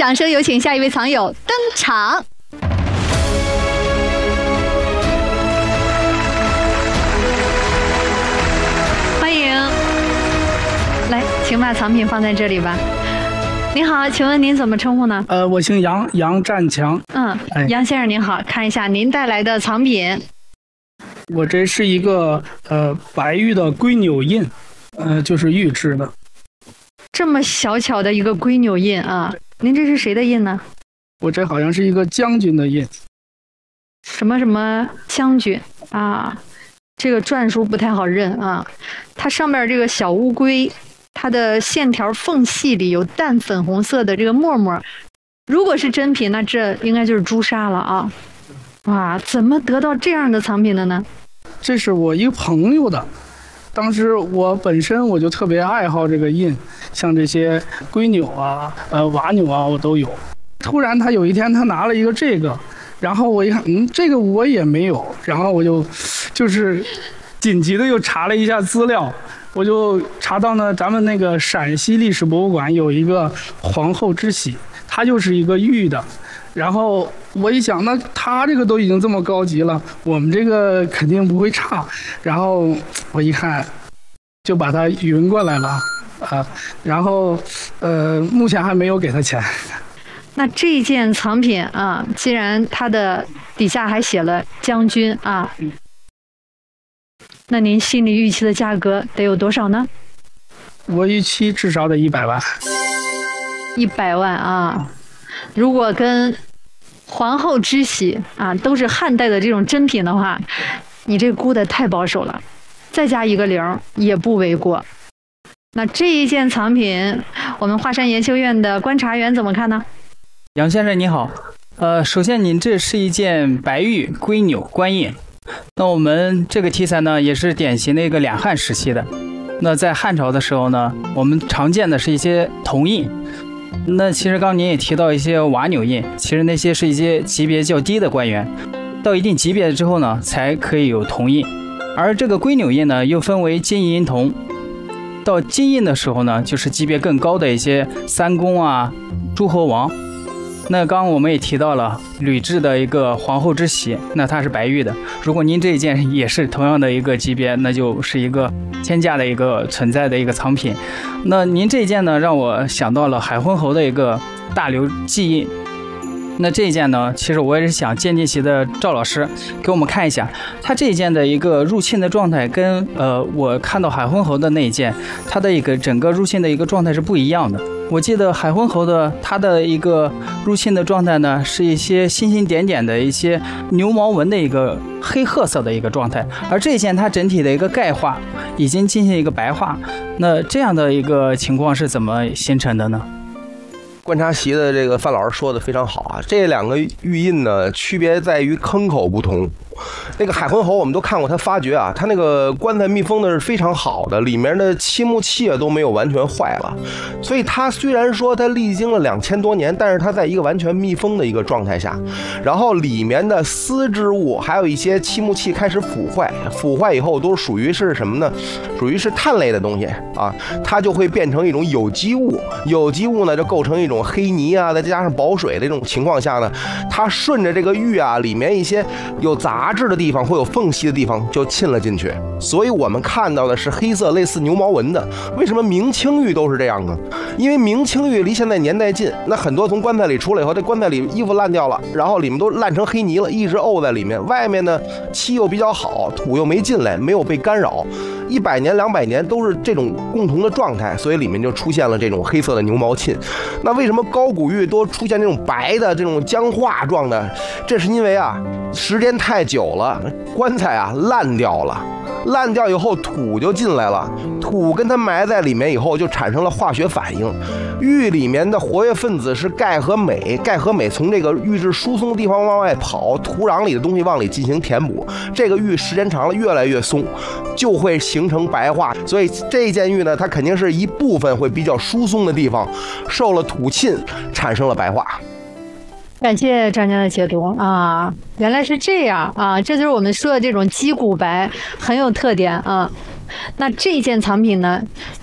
掌声有请下一位藏友登场。欢迎，来，请把藏品放在这里吧。您好，请问您怎么称呼呢？ 我姓杨，杨占强。 杨先生您好，看一下您带来的藏品。 我这是一个白玉的龟钮印，就是玉制的。 这么小巧的一个龟钮印啊，您这是谁的印呢？ 我这好像是一个将军的印。 什么什么将军啊？这个篆书不太好认啊。它上面这个小乌龟，它的线条缝隙里有淡粉红色的这个沫沫。如果是真品，那这应该就是朱砂了啊。哇，怎么得到这样的藏品的呢？ 这是我一个朋友的。当时我本身我就特别爱好这个印，像这些龟钮啊、瓦钮啊，我都有。突然他有一天他拿了一个这个，然后我一看，这个我也没有，然后我就是紧急的又查了一下资料，我就查到呢，咱们那个陕西历史博物馆有一个皇后之玺，它就是一个玉的。然后我一想，那他这个都已经这么高级了，我们这个肯定不会差。然后我一看，就把他匀过来了然后目前还没有给他钱。 那这件藏品啊，既然它的底下还写了将军啊，那您心里预期的价格得有多少呢？ 我预期至少得100万。 100万啊！如果跟皇后之玺啊都是汉代的这种珍品的话，你这估的太保守了，再加一个0也不为过。那这一件藏品，我们华山研修院的观察员怎么看呢？ 杨先生你好，首先您这是一件白玉龟钮官印，那我们这个题材呢也是典型的一个两汉时期的。那在汉朝的时候呢，我们常见的是一些铜印。那其实刚刚您也提到一些瓦钮印，其实那些是一些级别较低的官员，到一定级别之后呢，才可以有铜印。而这个龟钮印呢，又分为金银铜。到金印的时候呢，就是级别更高的一些三公啊、诸侯王。那刚刚我们也提到了铝制的一个皇后之玺，那它是白玉的。如果您这一件也是同样的一个级别，那就是一个天价的一个存在的一个藏品。那您这一件呢，让我想到了海昏侯的一个大刘记印。那这一件呢，其实我也是想渐进棋的赵老师给我们看一下，他这一件的一个入沁的状态跟我看到海昏侯的那一件，它的一个整个入沁的一个状态是不一样的。我记得海昏侯的它的一个入沁的状态呢，是一些星星点点的一些牛毛纹的一个黑褐色的一个状态，而这一件它整体的一个钙化已经进行一个白化。那这样的一个情况是怎么形成的呢？ 观察席的这个范老师说的非常好啊，这两个玉印呢，区别在于坑口不同。那个海昏侯我们都看过他发掘啊，他那个棺材密封的是非常好的，里面的漆木器啊都没有完全坏了，所以他虽然说他历经了2000多年，但是他在一个完全密封的一个状态下，然后里面的丝织物还有一些漆木器开始腐坏，腐坏以后都属于是什么呢？属于是碳类的东西啊，它就会变成一种有机物，有机物呢就构成一种黑泥啊，再加上保水的这种情况下呢，它顺着这个玉啊里面一些有杂质的地方会有缝隙的地方就沁了进去，所以我们看到的是黑色类似牛毛纹的。为什么明清玉都是这样呢？因为明清玉离现在年代近，那很多从棺材里出来以后，这棺材里衣服烂掉了，然后里面都烂成黑泥了，一直沤在里面，外面呢漆又比较好，土又没进来，没有被干扰，100年200年都是这种共同的状态，所以里面就出现了这种黑色的牛毛沁。那为什么高古玉都出现这种白的这种僵化状的？这是因为啊时间太久了，棺材啊烂掉了，烂掉以后土就进来了，土跟它埋在里面以后就产生了化学反应，玉里面的活跃分子是钙和镁，钙和镁从这个玉质疏松的地方往外跑，土壤里的东西往里进行填补，这个玉时间长了越来越松，就会形成白化。所以这件玉呢，它肯定是一部分会比较疏松的地方受了土沁，产生了白化。 感谢专家的解读啊，原来是这样啊，这就是我们说的这种击鼓白，很有特点啊。那这件藏品呢，